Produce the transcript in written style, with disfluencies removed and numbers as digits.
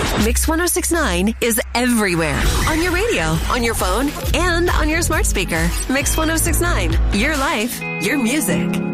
Mix 1069 is everywhere. On your radio, on your phone, and on your smart speaker. Mix 1069, your life, your music.